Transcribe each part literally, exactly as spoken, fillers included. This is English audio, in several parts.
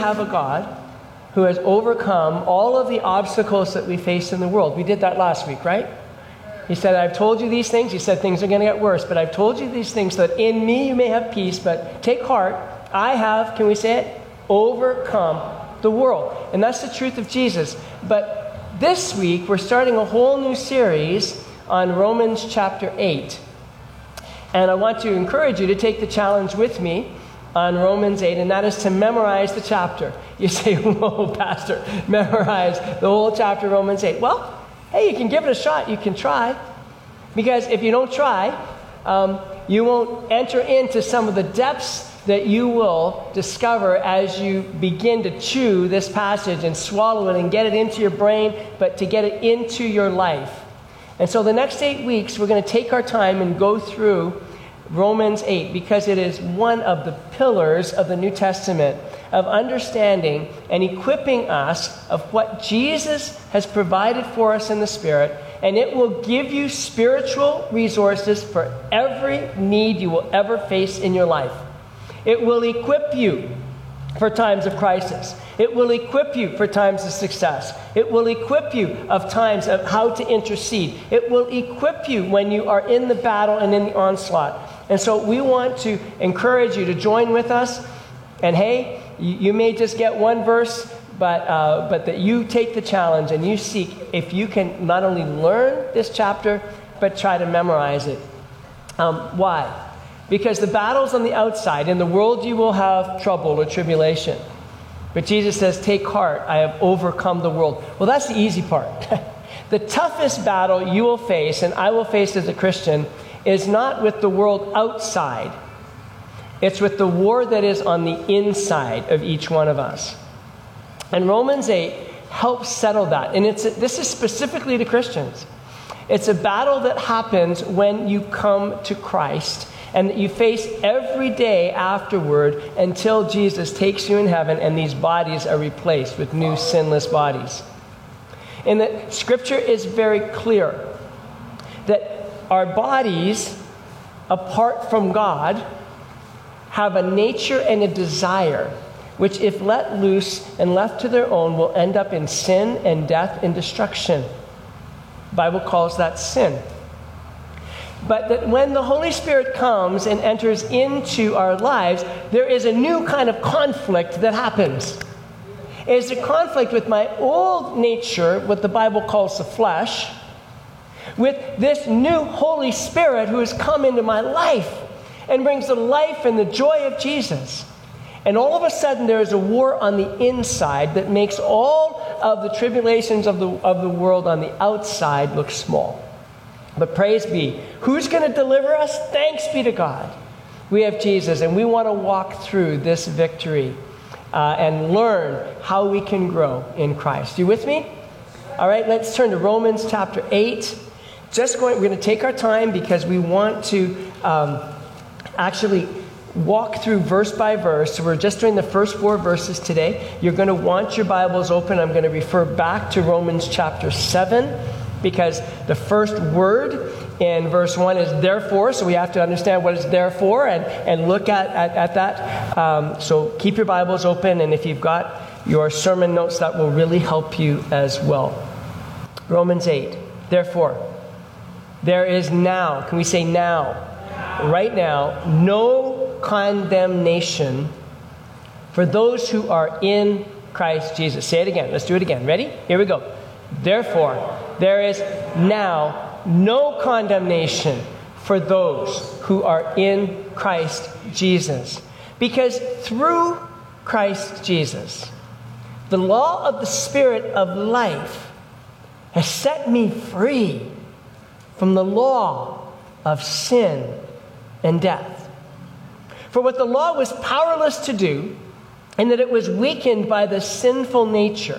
have a God who has overcome all of the obstacles that we face in the world. We did that last week, right? He said, I've told you these things. He said, things are going to get worse, but I've told you these things so that in me you may have peace, but take heart. I have, can we say it? Overcome the world. And that's the truth of Jesus. But this week, we're starting a whole new series on Romans chapter eight. And I want to encourage you to take the challenge with me on Romans eight, and that is to memorize the chapter. You say, whoa, Pastor, memorize the whole chapter of Romans eight. Well, hey, you can give it a shot. You can try. Because if you don't try, um, you won't enter into some of the depths that you will discover as you begin to chew this passage and swallow it and get it into your brain, but to get it into your life. And so the next eight weeks, we're going to take our time and go through Romans eight, because it is one of the pillars of the New Testament of understanding and equipping us of what Jesus has provided for us in the Spirit, and it will give you spiritual resources for every need you will ever face in your life. It will equip you for times of crisis. It will equip you for times of success. It will equip you of times of how to intercede. It will equip you when you are in the battle and in the onslaught. And so we want to encourage you to join with us. And hey, you, you may just get one verse, but uh, but that you take the challenge and you seek if you can not only learn this chapter, but try to memorize it. Um, why? Because the battle's on the outside. In the world you will have trouble or tribulation. But Jesus says, take heart, I have overcome the world. Well, that's the easy part. The toughest battle you will face, and I will face as a Christian, is not with the world outside. It's with the war that is on the inside of each one of us. And Romans eight helps settle that. And it's this is specifically to Christians. It's a battle that happens when you come to Christ and that you face every day afterward until Jesus takes you in heaven and these bodies are replaced with new sinless bodies. And the Scripture is very clear that our bodies, apart from God, have a nature and a desire which, if let loose and left to their own, will end up in sin and death and destruction. The Bible calls that sin. But that when the Holy Spirit comes and enters into our lives, there is a new kind of conflict that happens. It's a conflict with my old nature, what the Bible calls the flesh, with this new Holy Spirit who has come into my life and brings the life and the joy of Jesus. And all of a sudden there is a war on the inside that makes all of the tribulations of the, of the world on the outside look small. But praise be, who's going to deliver us? Thanks be to God. We have Jesus, and we want to walk through this victory uh, and learn how we can grow in Christ. You with me? All right, let's turn to Romans chapter eight. Just going, we're going to take our time because we want to um, actually walk through verse by verse. So we're just doing the first four verses today. You're going to want your Bibles open. I'm going to refer back to Romans chapter seven. Because the first word in verse one is therefore, so we have to understand what it's there for and, and look at, at, at that. Um, so keep your Bibles open, and if you've got your sermon notes, that will really help you as well. Romans eight, therefore, there is now, can we say now, now. Right now, no condemnation for those who are in Christ Jesus. Say it again. Let's do it again. Ready? Here we go. Therefore, there is now no condemnation for those who are in Christ Jesus. Because through Christ Jesus, the law of the Spirit of life has set me free from the law of sin and death. For what the law was powerless to do, and that it was weakened by the sinful nature,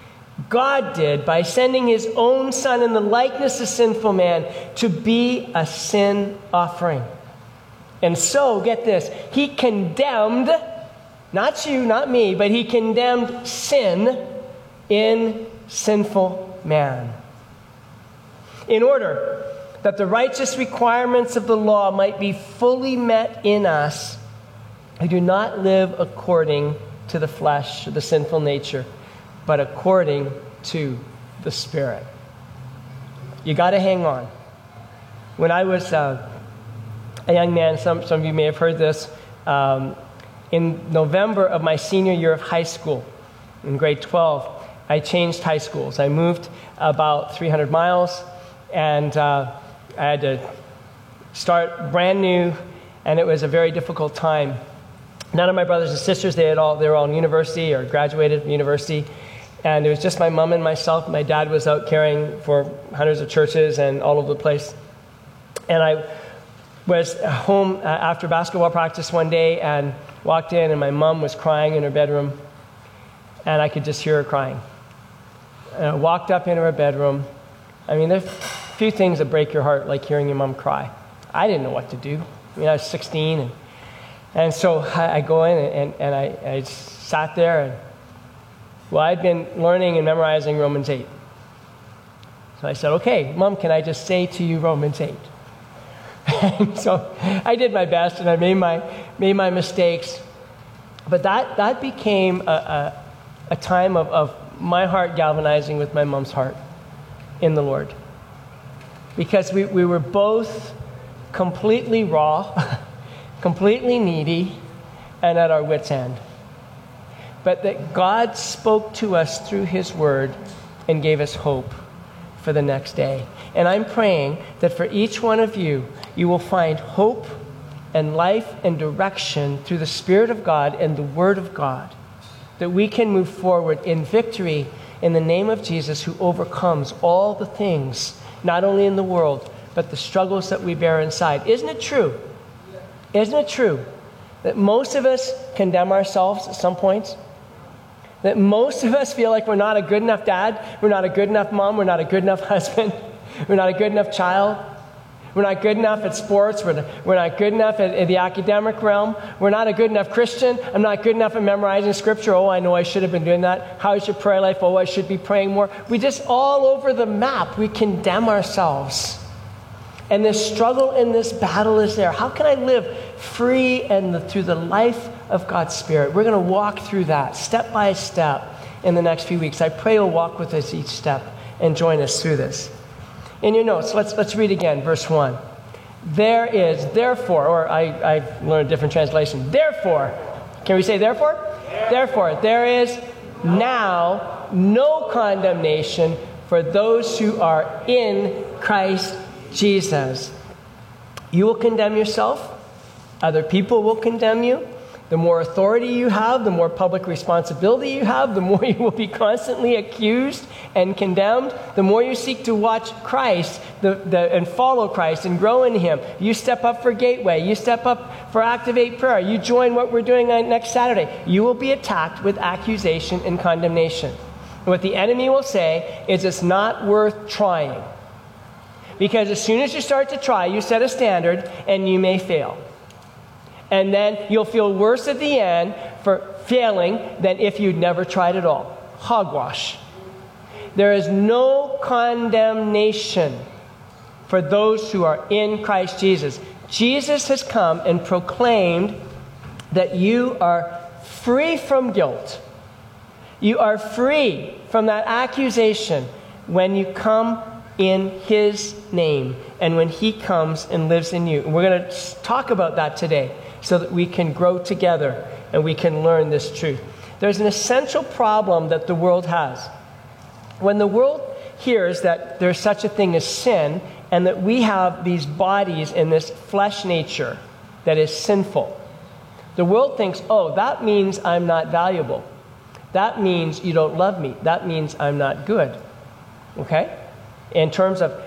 God did by sending his own Son in the likeness of sinful man to be a sin offering. And so, get this, he condemned, not you, not me, but he condemned sin in sinful man, in order that the righteous requirements of the law might be fully met in us who do not live according to the flesh, the sinful nature, but according to the Spirit. You got to hang on. When I was uh, a young man, some, some of you may have heard this, um, in November of my senior year of high school, in grade twelve, I changed high schools. I moved about three hundred miles, and uh, I had to start brand new, and it was a very difficult time. None of my brothers and sisters, they had all they were all in university or graduated from university, and it was just my mom and myself. My dad was out caring for hundreds of churches and all over the place. And I was home after basketball practice one day and walked in, and my mom was crying in her bedroom, and I could just hear her crying. And I walked up into her bedroom. I mean, there's a few things that break your heart, like hearing your mom cry. I didn't know what to do. I mean, I was sixteen, and, and so I, I go in, and, and, and I, I sat there, and well, I'd been learning and memorizing Romans eight. So I said, okay, Mom, can I just say to you Romans eight? And so I did my best, and I made my made my mistakes. But that, that became a, a, a time of, of my heart galvanizing with my mom's heart in the Lord. Because we, we were both completely raw, completely needy, and at our wits' end. But that God spoke to us through His Word and gave us hope for the next day. And I'm praying that for each one of you, you will find hope and life and direction through the Spirit of God and the Word of God, that we can move forward in victory in the name of Jesus, who overcomes all the things, not only in the world, but the struggles that we bear inside. Isn't it true? Isn't it true that most of us condemn ourselves at some points? That most of us feel like we're not a good enough dad, we're not a good enough mom, we're not a good enough husband, we're not a good enough child, we're not good enough at sports, we're not, we're not good enough at, at the academic realm, we're not a good enough Christian, I'm not good enough at memorizing Scripture, oh, I know I should have been doing that. How's your prayer life? Oh, I should be praying more. We just all over the map, we condemn ourselves. And this struggle and this battle is there. How can I live free and the, through the life of God's Spirit? We're going to walk through that step by step in the next few weeks. I pray you'll walk with us each step and join us through this. In your notes, let's let's read again, verse one. There is, therefore, or I, I learned a different translation. Therefore, can we say therefore? Yeah. Therefore, there is now no condemnation for those who are in Christ Jesus. You will condemn yourself. Other people will condemn you. The more authority you have, the more public responsibility you have, the more you will be constantly accused and condemned. The more you seek to watch Christ the, the, and follow Christ and grow in Him. You step up for Gateway. You step up for Activate Prayer. You join what we're doing on next Saturday. You will be attacked with accusation and condemnation. And what the enemy will say is it's not worth trying. Because as soon as you start to try, you set a standard and you may fail. And then you'll feel worse at the end for failing than if you'd never tried at all. Hogwash. There is no condemnation for those who are in Christ Jesus. Jesus has come and proclaimed that you are free from guilt. You are free from that accusation when you come in His name and when He comes and lives in you. And we're going to talk about that today so that we can grow together and we can learn this truth. There's an essential problem that the world has. When the world hears that there's such a thing as sin and that we have these bodies in this flesh nature that is sinful, the world thinks, oh, that means I'm not valuable. That means you don't love me. That means I'm not good. Okay? In terms of,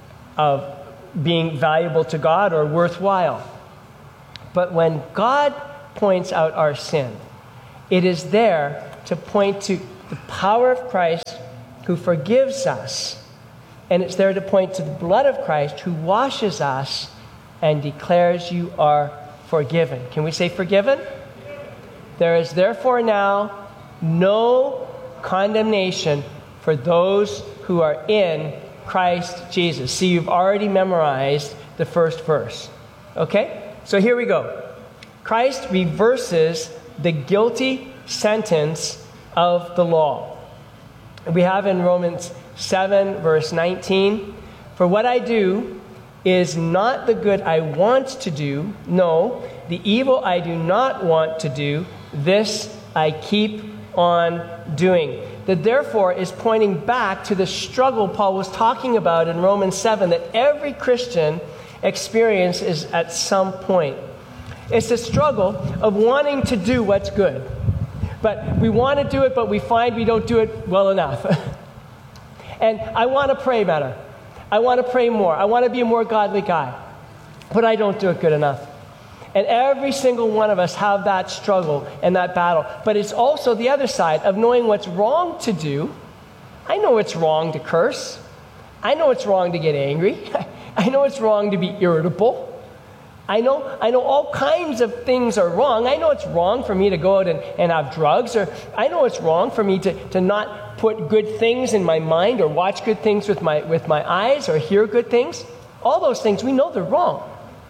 of being valuable to God or worthwhile. But when God points out our sin, it is there to point to the power of Christ who forgives us. And it's there to point to the blood of Christ who washes us and declares you are forgiven. Can we say forgiven? There is therefore now no condemnation for those who are in Christ Jesus. See, you've already memorized the first verse. Okay? So here we go. Christ reverses the guilty sentence of the law. We have in Romans seven, verse nineteen, "For what I do is not the good I want to do, no, the evil I do not want to do, this I keep on doing." That therefore is pointing back to the struggle Paul was talking about in Romans seven that every Christian experiences at some point. It's the struggle of wanting to do what's good. But we want to do it, but we find we don't do it well enough. And I want to pray better. I want to pray more. I want to be a more godly guy. But I don't do it good enough. And every single one of us have that struggle and that battle. But it's also the other side of knowing what's wrong to do. I know it's wrong to curse. I know it's wrong to get angry. I know it's wrong to be irritable. I know I know all kinds of things are wrong. I know it's wrong for me to go out and, and have drugs. Or I know it's wrong for me to, to not put good things in my mind or watch good things with my, with my eyes or hear good things. All those things, we know they're wrong.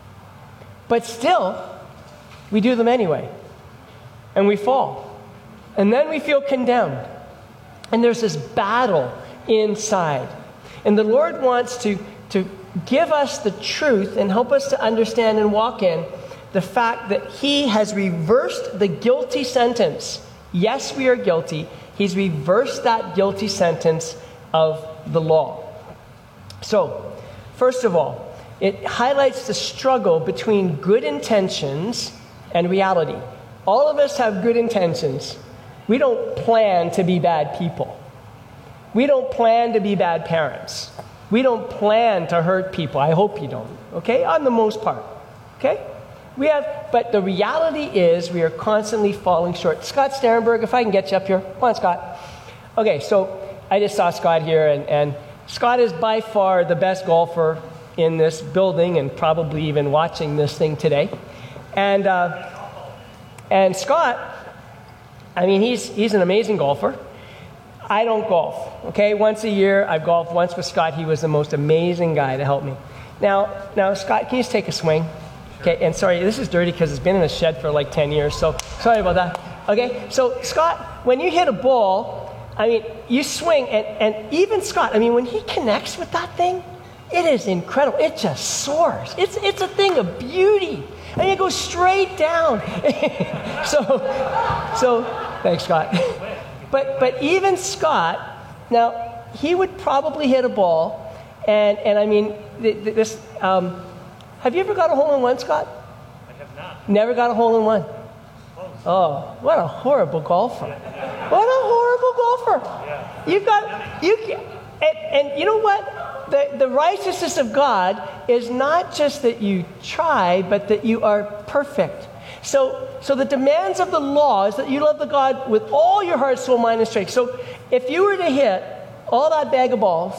But still, we do them anyway. And we fall. And then we feel condemned. And there's this battle inside. And the Lord wants to, to give us the truth and help us to understand and walk in the fact that He has reversed the guilty sentence. Yes, we are guilty. He's reversed that guilty sentence of the law. So, first of all, it highlights the struggle between good intentions and reality. All of us have good intentions. We don't plan to be bad people. We don't plan to be bad parents. We don't plan to hurt people. I hope you don't, okay? On the most part, okay? We have, but the reality is we are constantly falling short. Scott Sterenberg, if I can get you up here. Come on, Scott. Okay, so I just saw Scott here, and, and Scott is by far the best golfer in this building and probably even watching this thing today. And uh, and Scott, I mean, he's he's an amazing golfer. I don't golf, okay? Once a year, I've golfed once with Scott. He was the most amazing guy to help me. Now, now, Scott, can you just take a swing? Okay, and sorry, this is dirty because it's been in a shed for like ten years, so sorry about that. Okay, so Scott, when you hit a ball, I mean, you swing, and, and even Scott, I mean, when he connects with that thing, it is incredible. It just soars. It's it's a thing of beauty. And it goes straight down. so, so, thanks, Scott. But but even Scott, now, he would probably hit a ball, and, and I mean, this, um, have you ever got a hole-in-one, Scott? I have not. Never got a hole-in-one? Oh, what a horrible golfer. What a horrible golfer. Yeah. You've got, you can, and, and you know what? The, the righteousness of God is not just that you try, but that you are perfect. So, so the demands of the law is that you love the God with all your heart, soul, mind, and strength. So if you were to hit all that bag of balls,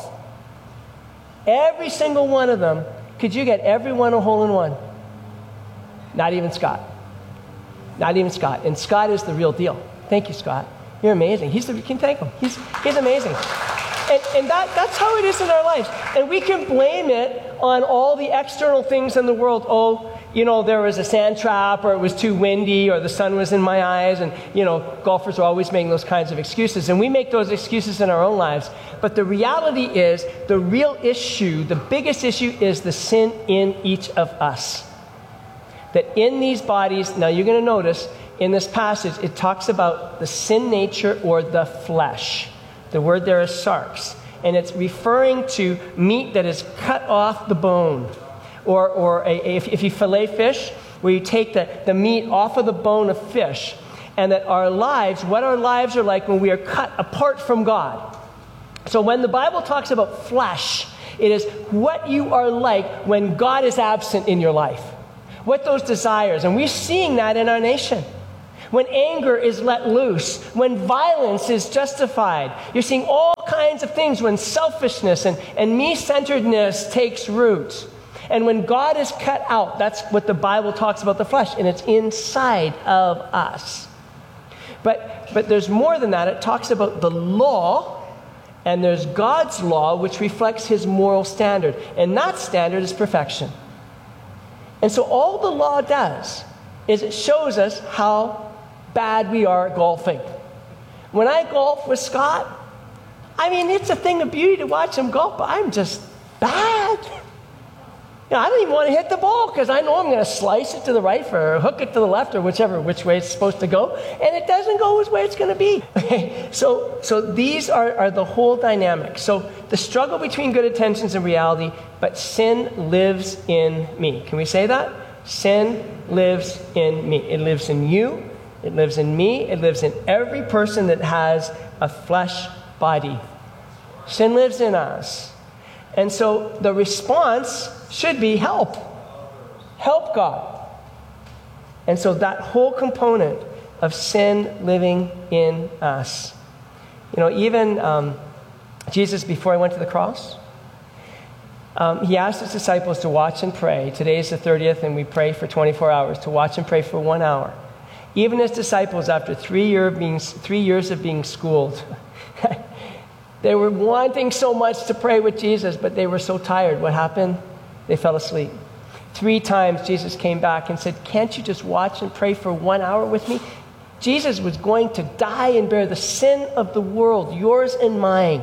every single one of them, could you get every one a hole-in-one? Not even Scott. Not even Scott. And Scott is the real deal. Thank you, Scott. You're amazing. He's the, you can thank him. He's, he's amazing. And, and that, that's how it is in our lives. And we can blame it on all the external things in the world. Oh, you know, there was a sand trap, or it was too windy, or the sun was in my eyes. And, you know, golfers are always making those kinds of excuses. And we make those excuses in our own lives. But the reality is, the real issue, the biggest issue, is the sin in each of us. That in these bodies, now you're going to notice, in this passage, it talks about the sin nature or the flesh. The word there is sarx, and it's referring to meat that is cut off the bone. Or, or a, a, if, if you fillet fish, where you take the, the meat off of the bone of fish, and that our lives, what our lives are like when we are cut apart from God. So when the Bible talks about flesh, it is what you are like when God is absent in your life. What those desires, and we're seeing that in our nation. When anger is let loose, when violence is justified. You're seeing all kinds of things when selfishness and, and me-centeredness takes root. And when God is cut out, that's what the Bible talks about the flesh, and it's inside of us. But, but there's more than that. It talks about the law, and there's God's law, which reflects His moral standard. And that standard is perfection. And so all the law does is it shows us how bad we are at golfing. When I golf with Scott, I mean, it's a thing of beauty to watch him golf, but I'm just bad. You know, I don't even want to hit the ball because I know I'm going to slice it to the right or hook it to the left or whichever, which way it's supposed to go, and it doesn't go which way it's going to be. Okay? So, so these are, are the whole dynamic. So the struggle between good intentions and reality, but sin lives in me. Can we say that? Sin lives in me. It lives in you. It lives in me. It lives in every person that has a flesh body. Sin lives in us. And so the response should be help. Help God. And so that whole component of sin living in us. You know, even um, Jesus, before he went to the cross, um, he asked his disciples to watch and pray. Today is the thirtieth, and we pray for twenty-four hours, to watch and pray for one hour. Even his disciples, after three, year being, three years of being schooled, they were wanting so much to pray with Jesus, but they were so tired. What happened? They fell asleep. Three times Jesus came back and said, can't you just watch and pray for one hour with me? Jesus was going to die and bear the sin of the world, yours and mine.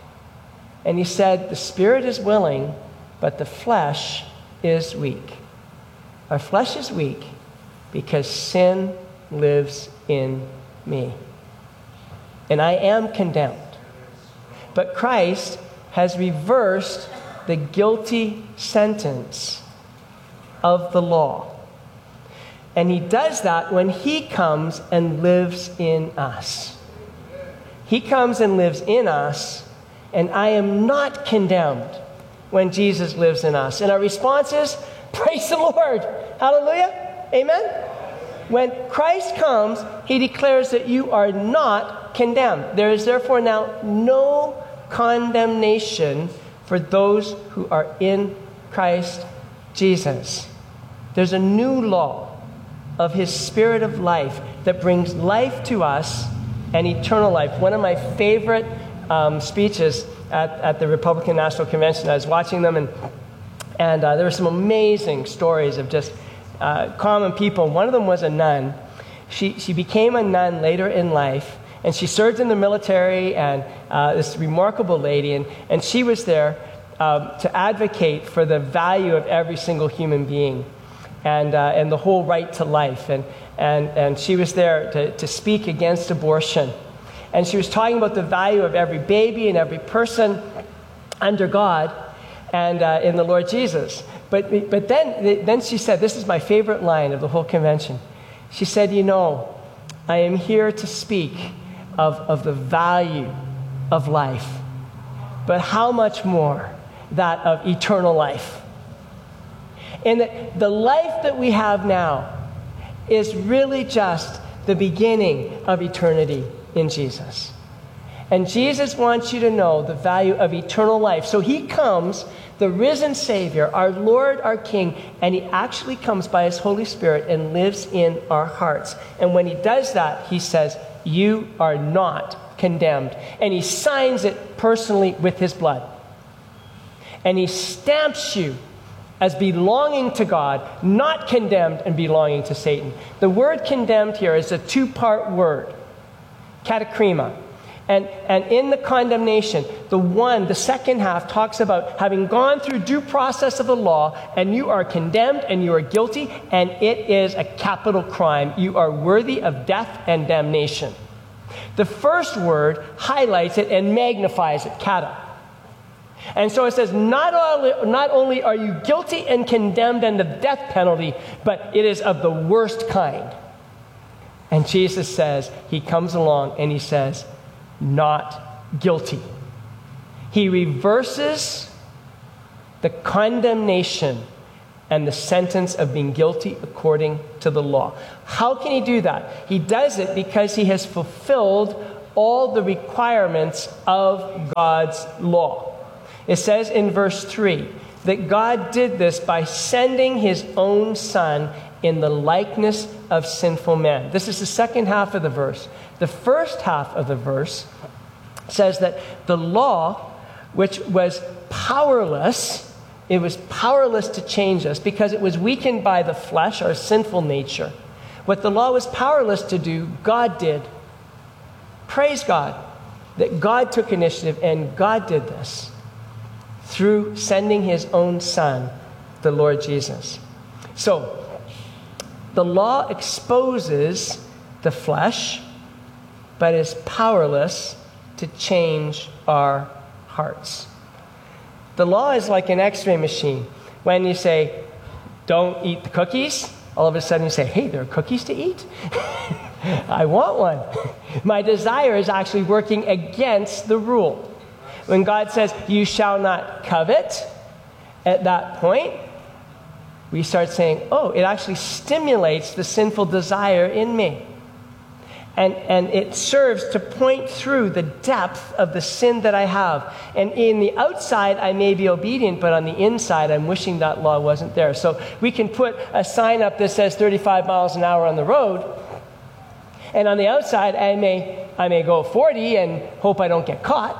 And he said, the spirit is willing, but the flesh is weak. Our flesh is weak because sin lives in me. And I am condemned. But Christ has reversed the guilty sentence of the law. And he does that when he comes and lives in us. He comes and lives in us, and I am not condemned when Jesus lives in us. And our response is, praise the Lord. Hallelujah. Amen. When Christ comes, he declares that you are not condemned. There is therefore now no condemnation for those who are in Christ Jesus. There's a new law of his spirit of life that brings life to us and eternal life. One of my favorite um, speeches at, at the Republican National Convention, I was watching them, and, and uh, there were some amazing stories of just uh, common people. One of them was a nun. She, she became a nun later in life, and she served in the military, and uh, this remarkable lady, and, and she was there um, to advocate for the value of every single human being and, uh, and the whole right to life. And, and, and she was there to, to speak against abortion. And she was talking about the value of every baby and every person under God and uh, in the Lord Jesus. But, but then, then she said, this is my favorite line of the whole convention. She said, you know, I am here to speak Of, of the value of life, but how much more that of eternal life. And that the life that we have now is really just the beginning of eternity in Jesus. And Jesus wants you to know the value of eternal life. So he comes, the risen Savior, our Lord, our King, and he actually comes by his Holy Spirit and lives in our hearts. And when he does that, he says, you are not condemned. And he signs it personally with his blood. And he stamps you as belonging to God, not condemned and belonging to Satan. The word condemned here is a two-part word, katakrima. And, and in the condemnation, the one, the second half talks about having gone through due process of the law, and you are condemned and you are guilty, and it is a capital crime. You are worthy of death and damnation. The first word highlights it and magnifies it, kata. And so it says, not only, not only are you guilty and condemned and the death penalty, but it is of the worst kind. And Jesus says, he comes along and he says, not guilty. He reverses the condemnation and the sentence of being guilty according to the law. How can he do that? He does it because he has fulfilled all the requirements of God's law. It says in verse three that God did this by sending his own Son in the likeness of sinful men. This is the second half of the verse. The first half of the verse says that the law, which was powerless, it was powerless to change us because it was weakened by the flesh, our sinful nature, What the law was powerless to do, God did. Praise God that God took initiative and God did this through sending his own Son, the Lord Jesus. So, the law exposes the flesh, but is powerless to change our hearts. The law is like an x-ray machine. When you say, don't eat the cookies, all of a sudden you say, hey, there are cookies to eat? I want one. My desire is actually working against the rule. When God says, you shall not covet, at that point, we start saying, oh, it actually stimulates the sinful desire in me. And, and it serves to point through the depth of the sin that I have. And in the outside, I may be obedient, but on the inside, I'm wishing that law wasn't there. So we can put a sign up that says thirty-five miles an hour on the road. And on the outside, I may, I may go forty and hope I don't get caught.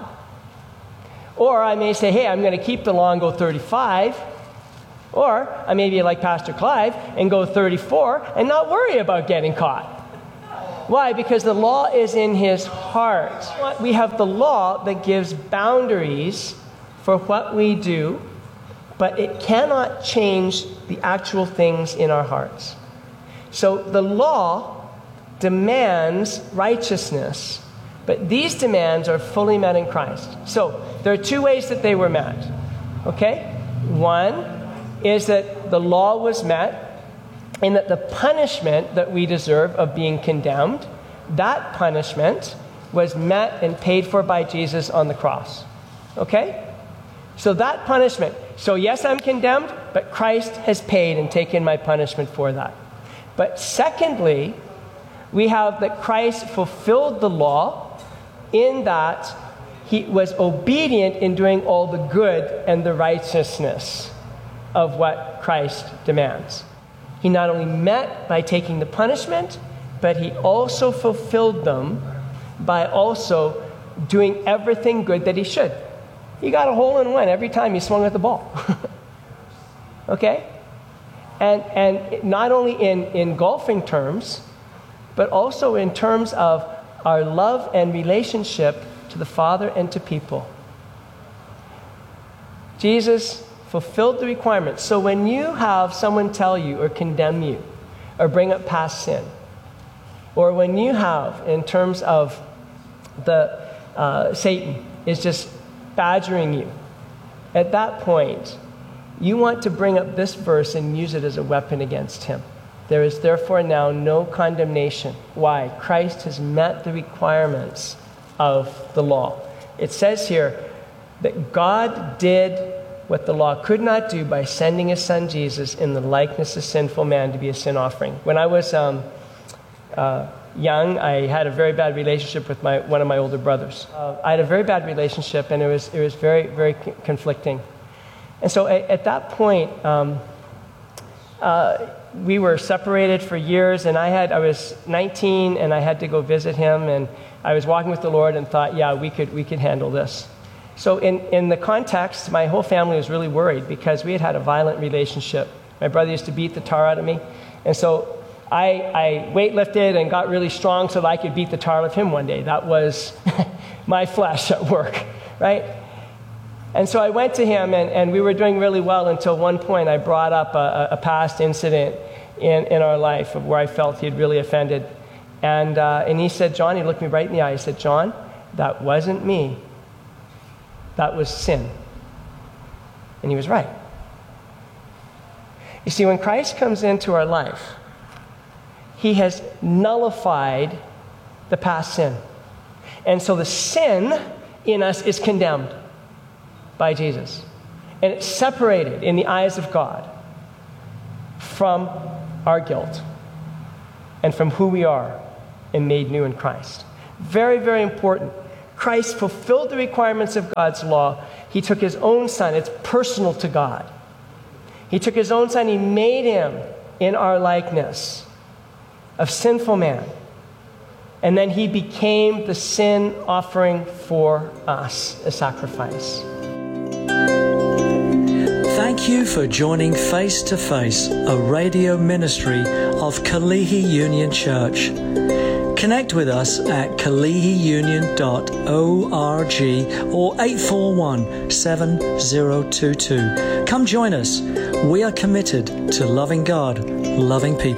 Or I may say, hey, I'm going to keep the law and go thirty-five. Or I may be like Pastor Clive and go thirty-four and not worry about getting caught. Why? Because the law is in his heart. We have the law that gives boundaries for what we do, but it cannot change the actual things in our hearts. So the law demands righteousness, but these demands are fully met in Christ. So there are two ways that they were met. Okay? One is that the law was met, and that the punishment that we deserve of being condemned, that punishment was met and paid for by Jesus on the cross. Okay? So that punishment. So yes, I'm condemned, but Christ has paid and taken my punishment for that. But secondly, we have that Christ fulfilled the law in that he was obedient in doing all the good and the righteousness of what Christ demands. He not only met by taking the punishment, but he also fulfilled them by also doing everything good that he should. He got a hole in one every time he swung at the ball. Okay? And and not only in, in golfing terms, but also in terms of our love and relationship to the Father and to people. Jesus fulfilled the requirements. So when you have someone tell you or condemn you or bring up past sin, or when you have, in terms of the uh, Satan is just badgering you, at that point, you want to bring up this verse and use it as a weapon against him. There is therefore now no condemnation. Why? Christ has met the requirements of the law. It says here that God did what the law could not do by sending his son Jesus in the likeness of sinful man to be a sin offering. When I was um, uh, young, I had a very bad relationship with my one of my older brothers. Uh, I had a very bad relationship, and it was it was very very conflicting. And so at, at that point, um, uh, we were separated for years, and I had I was nineteen, and I had to go visit him, and I was walking with the Lord, and thought, yeah, we could we could handle this. So in, in the context, my whole family was really worried because we had had a violent relationship. My brother used to beat the tar out of me. And so I, I weightlifted and got really strong so that I could beat the tar out of him one day. That was my flesh at work, right? And so I went to him, and, and we were doing really well until one point I brought up a, a past incident in, in our life of where I felt he had really offended. And, uh, and he said, John, he looked me right in the eye. He said, John, that wasn't me. That was sin. And he was right. You see, when Christ comes into our life, he has nullified the past sin. And so the sin in us is condemned by Jesus. And it's separated in the eyes of God from our guilt and from who we are and made new in Christ. Very, very important. Christ fulfilled the requirements of God's law. He took his own son. It's personal to God. He took his own son. He made him in our likeness of sinful man. And then he became the sin offering for us, a sacrifice. Thank you for joining Face to Face, a radio ministry of Kalihi Union Church. Connect with us at kalihi union dot org or eight four one, seven zero two two. Come join us. We are committed to loving God, loving people.